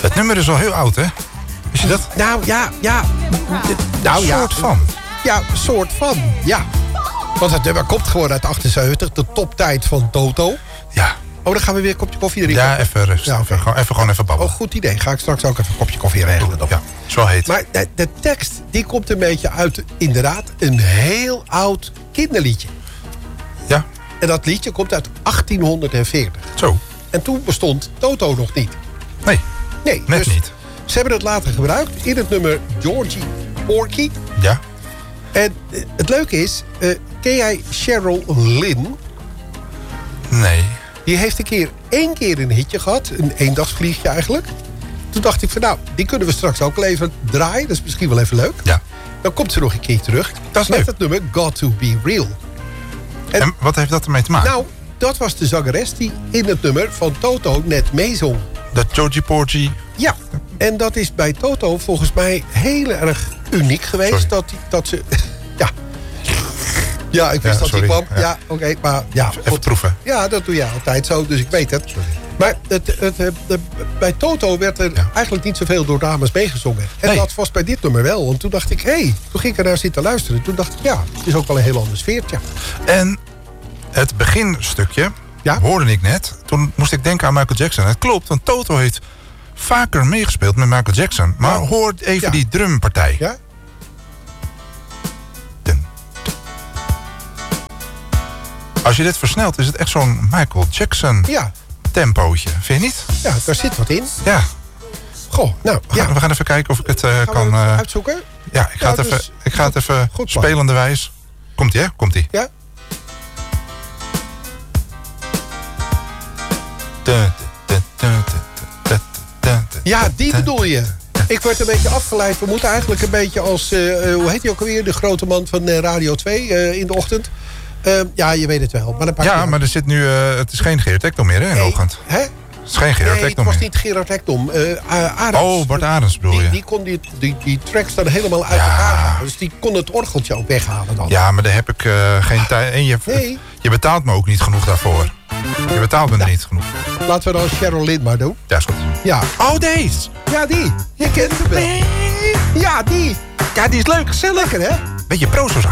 Het nummer is al heel oud, hè? Wist je dat? Nou, ja. Soort van. Ja, soort van, ja. Want het nummer komt gewoon uit 78. De toptijd van Toto. Ja. Oh, dan gaan we weer een kopje koffie drinken. Ja, even rustig. Ja, okay. Gewoon even babbelen. Oh, goed idee. Ga ik straks ook even een kopje koffie regelen dan. Ja, zo heet. Maar de tekst, die komt een beetje uit, inderdaad, een heel oud kinderliedje. Ja. En dat liedje komt uit 1840. Zo. En toen bestond Toto nog niet. Nee, Nee, net dus niet. ze hebben het later gebruikt in het nummer Georgie Porgy. Ja. En het leuke is, ken jij Cheryl Lynn? Nee. Die heeft één keer een hitje gehad. Een eendagsvliegje eigenlijk. Toen dacht ik van nou, die kunnen we straks ook wel even draaien. Dat is misschien wel even leuk. Ja. Dan komt ze nog een keer terug. Dat is met leuk. het nummer Got to Be Real. En wat heeft dat ermee te maken? Nou, dat was de zangeres die in het nummer van Toto net meezong. Dat Georgie Porgy. Ja, en dat is bij Toto volgens mij heel erg uniek geweest. Dat ze... Ja. Ja, ik wist dat die kwam. Ja, oké, maar ja. Even proeven. Ja, dat doe je altijd zo, dus ik weet het. Sorry. Maar bij Toto werd er eigenlijk niet zoveel door dames meegezongen. En dat was bij dit nummer wel. Want toen dacht ik, toen ging ik er naar zitten luisteren. Toen dacht ik, ja, het is ook wel een heel ander sfeertje. En het beginstukje hoorde ik net. Toen moest ik denken aan Michael Jackson. Het klopt, want Toto heeft vaker meegespeeld met Michael Jackson. Maar hoor even die drumpartij. Ja? Als je dit versnelt, is het echt zo'n Michael Jackson tempootje. Vind je niet? Ja, daar zit wat in. Ja. Goh, nou, We gaan even kijken of ik het kan... uitzoeken? Ja, ik ga het even spelenderwijs. Komt-ie, hè? Komt-ie. Ja. Ja, die bedoel je. Ik word een beetje afgeleid. We moeten eigenlijk een beetje als... hoe heet hij ook alweer? De grote man van Radio 2 in de ochtend. Ja, je weet het wel. Maar maar er zit nu... het is geen Gerard Ekdom meer, hè, in de ochtend. Hè? Het is geen Gerard Ekdom meer. Nee, het was niet Gerard Ekdom. Arends. Oh, Bart Arends bedoel je. Die kon die tracks dan helemaal uit elkaar halen. Dus die kon het orgeltje ook weghalen dan. Ja, maar daar heb ik geen tijd... En je betaalt me ook niet genoeg daarvoor. Je betaalt me er niet genoeg voor. Laten we dan Cheryl Lynn maar doen. Ja, is goed. Ja. Oh, deze! Ja, die. Je kent hem wel. Ja, die. Ja, die is leuk, gezellig. Lekker, hè? Beetje prozo's